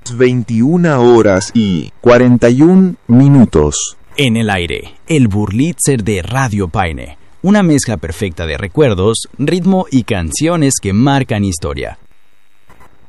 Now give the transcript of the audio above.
21:41. En el aire, el Burlitzer de Radio Paine. Una mezcla perfecta de recuerdos, ritmo y canciones que marcan historia.